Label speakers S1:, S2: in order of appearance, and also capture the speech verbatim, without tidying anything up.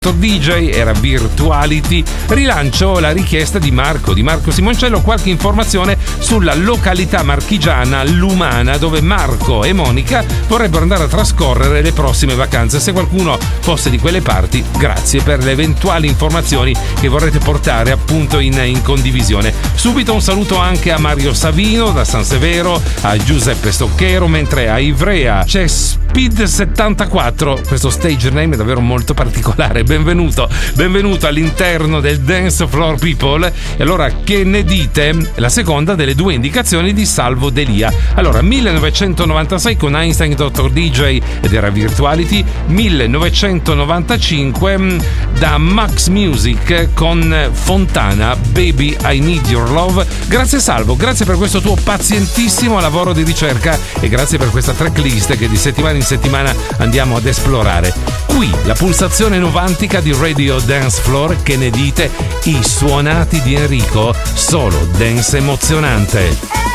S1: D J era Virtuality. Rilancio la richiesta di Marco, di Marco Simoncello, qualche informazione sulla località marchigiana Lumana dove Marco e Monica vorrebbero andare a trascorrere le prossime vacanze. Se qualcuno fosse di quelle parti, grazie per le eventuali informazioni che vorrete portare appunto in, in condivisione. Subito un saluto anche a Mario Savino da San Severo, a Giuseppe Stocchero, mentre a Ivrea c'è Speed settantaquattro, questo stage name è davvero molto particolare. Benvenuto, benvenuto all'interno del Dance Floor People. E allora, che ne dite? La seconda delle due indicazioni di Salvo Delia. Allora, millenovecentonovantasei con Einstein Doctor D J ed era Virtuality. millenovecentonovantacinque da Max Music con Fontana, Baby I Need Your Love. Grazie Salvo, grazie per questo tuo pazientissimo lavoro di ricerca e grazie per questa tracklist che di settimana in settimana andiamo ad esplorare. Qui la pulsazione novantica di Radio Dance Floor. Che ne dite? I suonati di Enrico, solo dance emozionante.